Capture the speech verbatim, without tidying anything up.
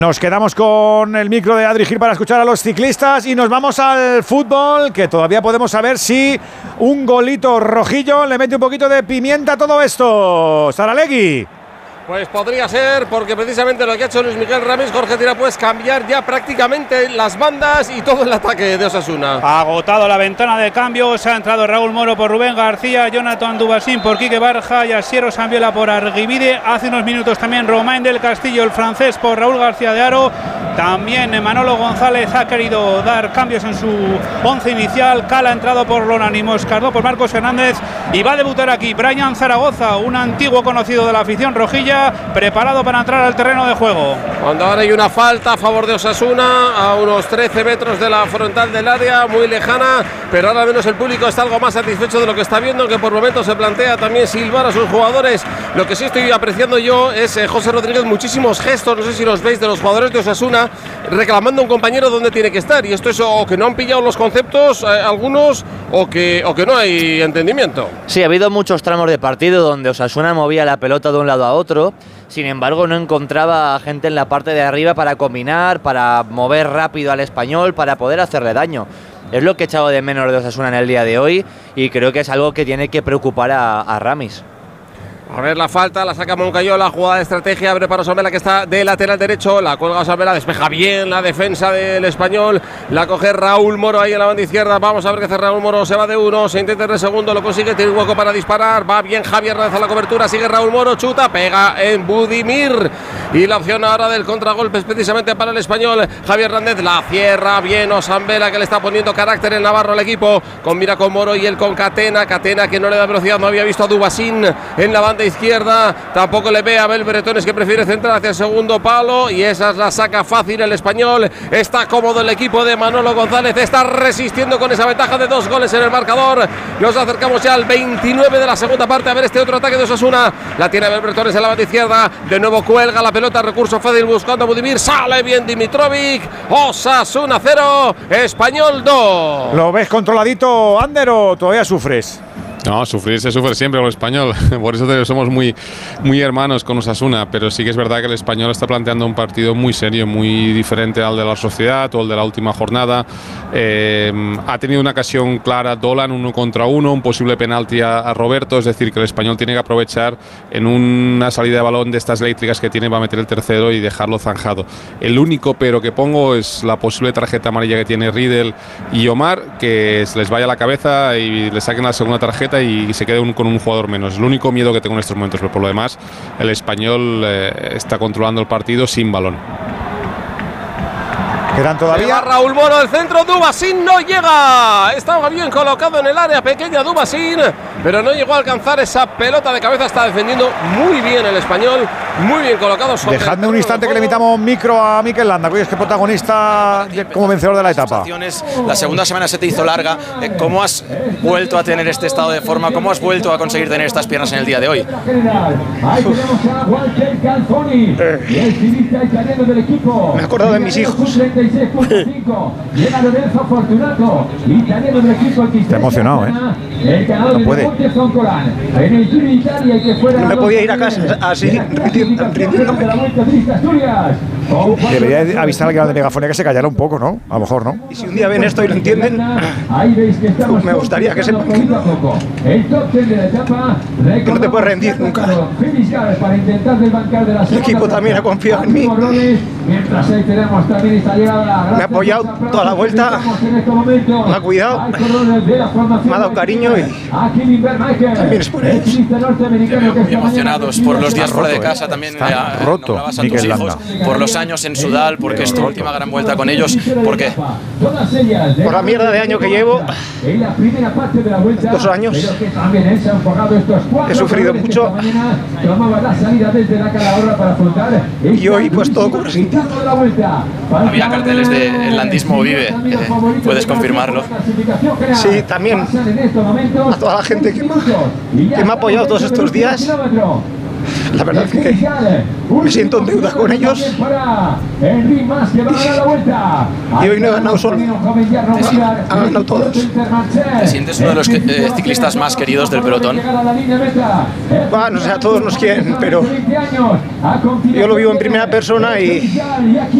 Nos quedamos con el micro de Adri Gil para escuchar a los ciclistas y nos vamos al fútbol, que todavía podemos saber si un golito rojillo le mete un poquito de pimienta a todo esto. Saralegui. Pues podría ser, porque precisamente lo que ha hecho Luis Miguel Ramis, Jorge Tira, pues cambiar ya prácticamente las bandas y todo el ataque de Osasuna. Ha agotado la ventana de cambios, ha entrado Raúl Moro por Rubén García, Jonathan Dubasín por Quique Barja y Asiero Sanviola por Arguibide. Hace unos minutos también Romain del Castillo, el francés, por Raúl García de Haro. También Manolo González ha querido dar cambios en su once inicial. Cal ha entrado por Lonani Moscardó, por Marcos Hernández, y va a debutar aquí Brian Zaragoza, un antiguo conocido de la afición rojilla, preparado para entrar al terreno de juego. Cuando ahora hay una falta a favor de Osasuna, a unos trece metros de la frontal del área, muy lejana, pero ahora menos el público está algo más satisfecho de lo que está viendo, que por momentos se plantea también silbar a sus jugadores. Lo que sí estoy apreciando yo es eh, José Rodríguez, muchísimos gestos, no sé si los veis, de los jugadores de Osasuna reclamando a un compañero donde tiene que estar, y esto es o que no han pillado los conceptos eh, algunos o que, o que no hay entendimiento. Sí, ha habido muchos tramos de partido donde Osasuna movía la pelota de un lado a otro. Sin embargo, no encontraba gente en la parte de arriba para combinar, para mover rápido al Español, para poder hacerle daño. Es lo que he echado de menos de Osasuna en el día de hoy, y creo que es algo que tiene que preocupar a, a Ramis. A ver la falta, la saca Moncayola, jugada de estrategia, abre para Osamela, que está de lateral derecho, la cuelga Osamela, despeja bien la defensa del Español, la coge Raúl Moro ahí en la banda izquierda. Vamos a ver qué hace Raúl Moro, se va de uno, se intenta de segundo, lo consigue, tiene un hueco para disparar, va bien Javier Hernández a la cobertura, sigue Raúl Moro, chuta, pega en Budimir, y la opción ahora del contragolpe es precisamente para el Español. Javier Hernández la cierra bien Osamela, que le está poniendo carácter en Navarro al equipo, combina con Moro y él con Catena, Catena que no le da velocidad, no había visto a Dubasín en la banda izquierda, tampoco le ve a Abel Bretones, que prefiere centrar hacia el segundo palo, y esa la saca fácil el Español. Está cómodo el equipo de Manolo González, está resistiendo con esa ventaja de dos goles en el marcador. Nos acercamos ya al veintinueve de la segunda parte, a ver este otro ataque de Osasuna. La tiene Abel Bretones en la banda izquierda, de nuevo cuelga la pelota, recurso fácil buscando a Budimir, sale bien Dimitrovic. Osasuna cero, Español dos. ¿Lo ves controladito, Ander, o todavía sufres? No, sufrir se sufre siempre con el Español, por eso somos muy, muy hermanos con Osasuna, pero sí que es verdad que el Español está planteando un partido muy serio, muy diferente al de la Sociedad o el de la última jornada. Eh, ha tenido una ocasión clara Dolan, uno contra uno, un posible penalti a, a Roberto, es decir, que el Español tiene que aprovechar en una salida de balón de estas eléctricas que tiene para meter el tercero y dejarlo zanjado. El único pero que pongo es la posible tarjeta amarilla que tiene Riedel y Omar, que se les vaya a la cabeza y le saquen la segunda tarjeta y se quede un, con un jugador menos. Es el único miedo que tengo en estos momentos, pero por lo demás el Español eh, está controlando el partido sin balón. Quedan todavía. Raúl Moro del centro, Dubasín no llega. Estaba bien colocado en el área pequeña Dubasín, pero no llegó a alcanzar esa pelota de cabeza. Está defendiendo muy bien el Español, muy bien colocado. Dejadme un instante que le invitamos micro a Mikel Landa, que es que protagonista como vencedor de la etapa. La segunda semana se te hizo larga. ¿Cómo has vuelto a tener este estado de forma? ¿Cómo has vuelto a conseguir tener estas piernas en el día de hoy? Me he acordado de mis hijos. Está emocionado, ¿eh? No puede. No me podía ir a casa así, rindiéndome. Debería avisar al que de megafonía que se callara un poco, ¿no? A lo mejor, ¿no? Y si un día ven esto y lo entienden, me gustaría que sepan que no, que no te puedes rendir nunca. El equipo también ha confiado en mí. Me ha apoyado toda la vuelta, me ha cuidado, me ha dado cariño y también es por ellos. Muy emocionados por los días fuera de casa, también está roto, a tus hijos, por los años en Sudal, porque es tu última gran vuelta con ellos. ¿Por qué? Por la mierda de año que llevo, dos años, he sufrido mucho y hoy pues todo cobra sentido. Había carteles de El Landismo Vive, eh, ¿puedes confirmarlo? Sí, también a toda la gente que me, que me ha apoyado todos estos días, la verdad es que me siento en deuda con ellos. Y hoy no he ganado solo, han ganado todos. ¿Te sientes uno de los que, eh, ciclistas más queridos del pelotón? Bueno, o sea, todos nos quieren, pero yo lo vivo en primera persona y